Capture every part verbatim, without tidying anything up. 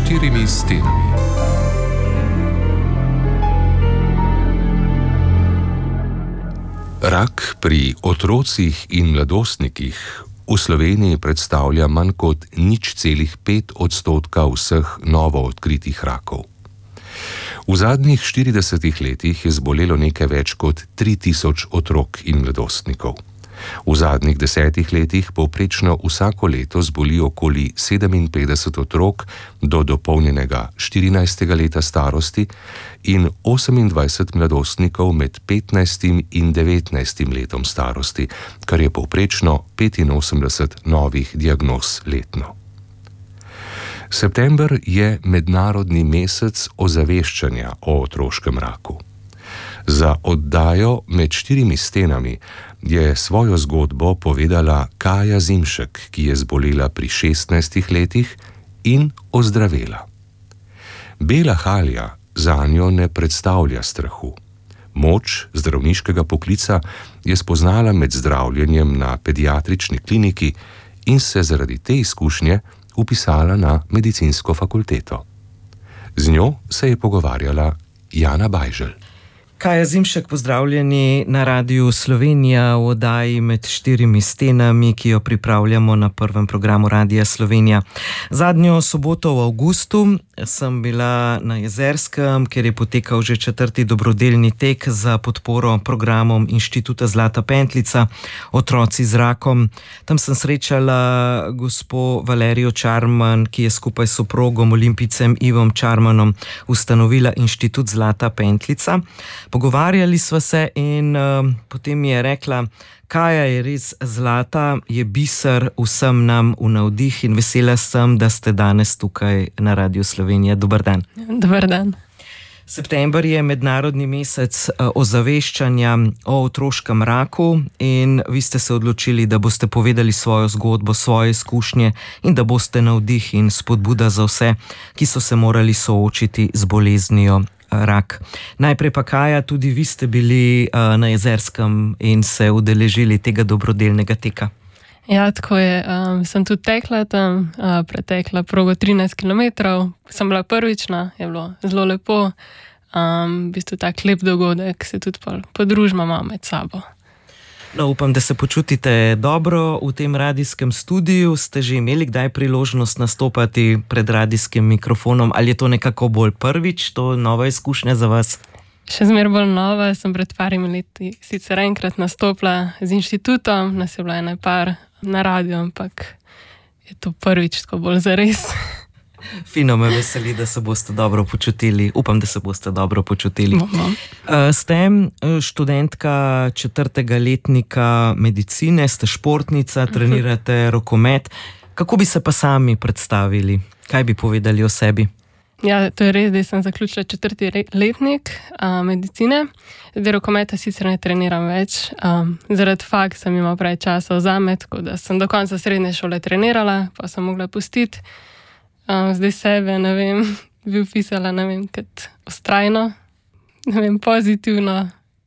štirimi stenami. Rak pri otrocih in mladostnikih v Sloveniji predstavlja manj kot nič celih pet odstotka vseh novo odkritih rakov. V zadnjih štiridesetih letih je zbolelo nekaj več kot tri tisoč otrok in mladostnikov. V zadnjih desetih letih povprečno vsako leto zboli okoli sedeminpetdeset otrok do dopolnjenega štirinajstega leta starosti in osemindvajset mladostnikov med petnajstim in devetnajstim letom starosti, kar je povprečno petinosemdeset novih diagnoz letno. September je mednarodni mesec ozaveščanja o otroškem raku. Za oddajo Med štirimi stenami je svojo zgodbo povedala Kaja Zimšek, ki je zbolela pri šestnajstih letih in ozdravela. Bela halja zanjo ne predstavlja strahu. Moč zdravniškega poklica je spoznala med zdravljenjem na pediatrični kliniki in se zaradi te izkušnje vpisala na medicinsko fakulteto. Z njo se je pogovarjala Jana Bajželj. Kaja Zimšek, pozdravljeni na Radiu Slovenija v oddaji Med štirimi stenami, ki jo pripravljamo na prvem programu Radia Slovenija. Zadnjo soboto v avgustu sem bila na Jezerskem, kjer je potekal že četrti dobrodelni tek za podporo programom Inštituta Zlata pentljica Otroci z rakom. Tam sem srečala gospo Valerijo Čarman, ki je skupaj s soprogom olimpijcem Ivom Čarmanom ustanovila Inštitut Zlata pentljica. Pogovarjali sva se in uh, potem mi je rekla, Kaja je res zlata, je biser vsem nam v navdih in vesela sem, da ste danes tukaj na Radiu Slovenija. Dobar dan. Dobar dan. September je mednarodni mesec uh, ozaveščanja o otroškem raku in vi ste se odločili, da boste povedali svojo zgodbo, svoje izkušnje in da boste navdih in spodbuda za vse, ki so se morali soočiti z boleznijo rak. Najprej pa Kaja, tudi vi ste bili uh, na Jezerskem in se udeležili tega dobrodelnega teka. Ja, tako je. Um, sem tudi tekla tam, uh, pretekla progo trinajst kilometrov. Sem bila prvična, je bilo zelo lepo. Um, v bistvu tak lep dogodek, se tudi podružimo med sabo. No, upam, da se počutite dobro v tem radijskem studiu. Ste že imeli kdaj priložnost nastopati pred radijskim mikrofonom? Ali je to nekako bolj prvič, to nova izkušnja za vas? Še zmer bolj nova. Sem pred parimi leti sicer enkrat nastopila z inštitutom, nas je bila ena par na radiju, ampak je to prvič tako bolj zares. Fino, me veseli, da se boste dobro počutili. Upam, da se boste dobro počutili. No, no. Ste študentka četrtega letnika medicine, ste športnica, trenirate rokomet. Kako bi se pa sami predstavili? Kaj bi povedali o sebi? Ja, to je res, da sem zaključila četrti letnik a, medicine. Zdaj rokometa sicer ne treniram več. A, zaradi fakt sem imela pravi časa vzame, tako da sem do konca srednje šole trenirala, pa sem mogla pustiti. Um, zdaj sebe, ne vem, bi upisala, ne vem, kot vztrajno, ne vem, pozitivno.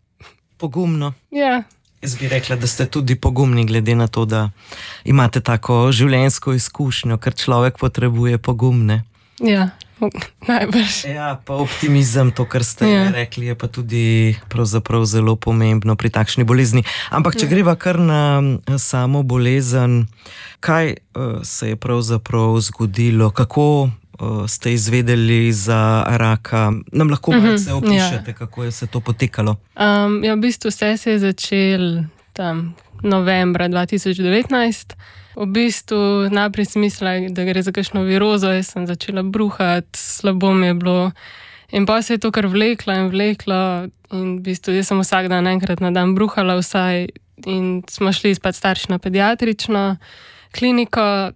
Pogumno. Ja. Jaz bi rekla, da ste tudi pogumni, glede na to, da imate tako življenjsko izkušnjo, ker človek potrebuje pogumne. Ja, najbrž. Ja, pa optimizem, to, kar ste ja. rekli, je pa tudi pravzaprav zelo pomembno pri takšni bolezni. Ampak, če ja. greva kar na samo bolezen, kaj uh, se je pravzaprav zgodilo, kako uh, ste izvedeli za raka? Nam lahko malce uh-huh. opišete, ja. kako je se to potekalo? Um, ja, v bistvu vse se je začel tam novembra dva tisoč devetnajst. V bistvu najprej sem mislila, da gre za kakšno virozo, jaz sem začela bruhati, slabo mi je bilo. In pa se je to kar vleklo in vleklo in v bistvu jaz sem vsak dan enkrat na dan bruhala vsaj in smo šli spet starši na pediatrično kliniko.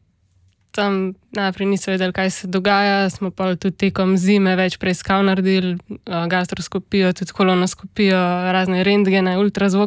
Tam najprej niso vedeli, kaj se dogaja, smo pa tudi tekom zime več preiskav naredili, gastroskopijo, tudi kolonoskopijo, razne rentgene, ultrazvok